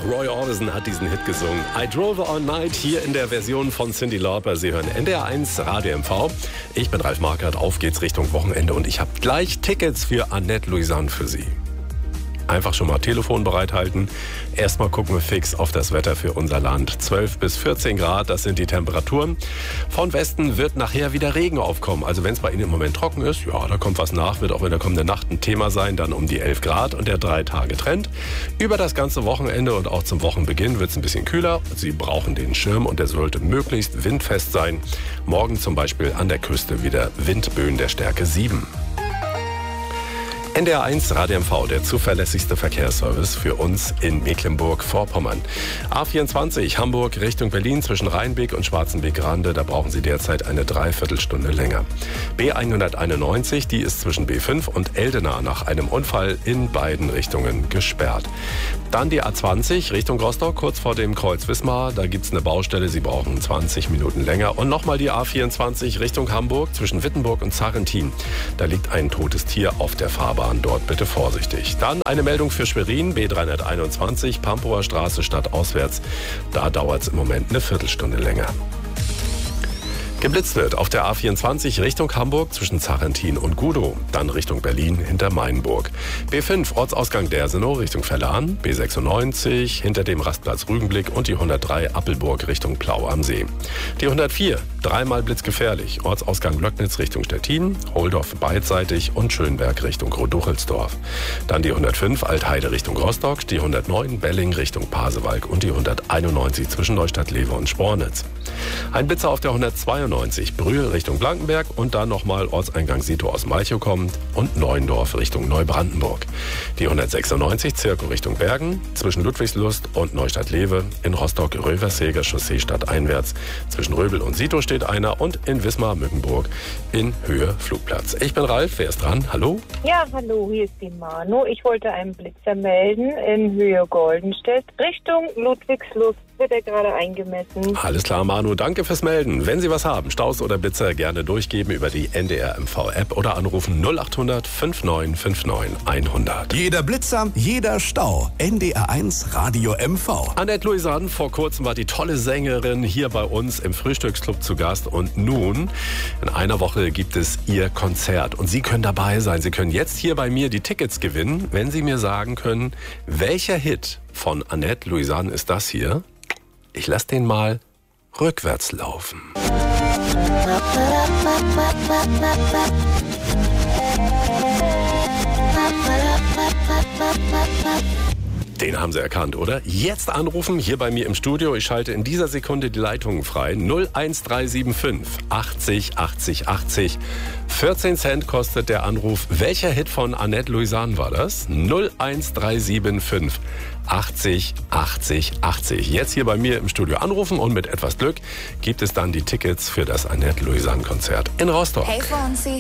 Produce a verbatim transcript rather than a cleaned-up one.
Roy Orbison hat diesen Hit gesungen. I Drove All Night hier in der Version von Cyndi Lauper. Sie hören N D R eins Radio M V. Ich bin Ralf Markert. Auf geht's Richtung Wochenende und ich habe gleich Tickets für Annette Louisanne für Sie. Einfach schon mal Telefon bereithalten. Erstmal gucken wir fix auf das Wetter für unser Land. zwölf bis vierzehn Grad, das sind die Temperaturen. Von Westen wird nachher wieder Regen aufkommen. Also wenn es bei Ihnen im Moment trocken ist, ja, da kommt was nach. Wird auch in der kommenden Nacht ein Thema sein. Dann um die elf Grad und der drei Tage Trend. Über das ganze Wochenende und auch zum Wochenbeginn wird es ein bisschen kühler. Sie brauchen den Schirm und der sollte möglichst windfest sein. Morgen zum Beispiel an der Küste wieder Windböen der Stärke sieben. N D R eins Radio M V, der zuverlässigste Verkehrsservice für uns in Mecklenburg-Vorpommern. A vierundzwanzig Hamburg Richtung Berlin zwischen Rheinbeek und Schwarzenbeek-Rande, da brauchen Sie derzeit eine Dreiviertelstunde länger. B hunderteinundneunzig, die ist zwischen B fünf und Eldena nach einem Unfall in beiden Richtungen gesperrt. Dann die A zwanzig Richtung Rostock, kurz vor dem Kreuz Wismar, da gibt's eine Baustelle, Sie brauchen zwanzig Minuten länger. Und nochmal die A vierundzwanzig Richtung Hamburg zwischen Wittenburg und Zarrentin. Da liegt ein totes Tier auf der Fahrbahn. Dort bitte vorsichtig. Dann eine Meldung für Schwerin, B dreihunderteinundzwanzig, Pampower Straße stadtauswärts. Da dauert es im Moment eine Viertelstunde länger. Geblitzt wird auf der A vierundzwanzig Richtung Hamburg zwischen Zarrentin und Gudow. Dann Richtung Berlin hinter Mainburg. B fünf Ortsausgang Dersenow Richtung Verlan. B sechsundneunzig hinter dem Rastplatz Rügenblick und die hundertdrei Appelburg Richtung Plau am See. Die hundertvier dreimal blitzgefährlich. Ortsausgang Löcknitz Richtung Stettin. Holdorf beidseitig und Schönberg Richtung Großduchelsdorf. Dann die hundertfünf Altheide Richtung Rostock. Die hundertneun Belling Richtung Pasewalk und die hunderteinundneunzig zwischen Neustadt-Lewe und Spornitz. Ein Blitzer auf der hundertzweiundneunzig Brühl Richtung Blankenberg und dann nochmal Ortseingang Sito aus Malchow kommt und Neuendorf Richtung Neubrandenburg. Die hundertsechsundneunzig Zirko Richtung Bergen zwischen Ludwigslust und Neustadt-Lewe. In Rostock Röverseger Chaussee stadteinwärts. Zwischen Röbel und Sito steht einer und in Wismar-Mückenburg in Höhe Flugplatz. Ich bin Ralf, wer ist dran? Hallo? Ja, hallo, hier ist die Manu. Ich wollte einen Blitzer melden in Höhe Goldenstedt Richtung Ludwigslust. Wird er gerade eingemessen. Alles klar, Manu, danke fürs Melden. Wenn Sie was haben, Staus oder Blitzer, gerne durchgeben über die N D R M V-App oder anrufen null acht hundert neunundfünfzig neunundfünfzig hundert. Jeder Blitzer, jeder Stau. N D R eins Radio M V. Annette Louisanne, vor kurzem war die tolle Sängerin hier bei uns im Frühstücksclub zu Gast. Und nun, in einer Woche gibt es ihr Konzert. Und Sie können dabei sein. Sie können jetzt hier bei mir die Tickets gewinnen, wenn Sie mir sagen können, welcher Hit von Annette Louisanne ist das hier? Ich lasse den mal rückwärts laufen. Den haben Sie erkannt, oder? Jetzt anrufen, hier bei mir im Studio. Ich schalte in dieser Sekunde die Leitungen frei. null eins drei sieben fünf achtzig achtzig achtzig. vierzehn Cent kostet der Anruf. Welcher Hit von Annette Louisanne war das? null eins drei sieben fünf achtzig achtzig achtzig. Jetzt hier bei mir im Studio anrufen und mit etwas Glück gibt es dann die Tickets für das Annette Louisanne Konzert in Rostock. Hey, Fonzie.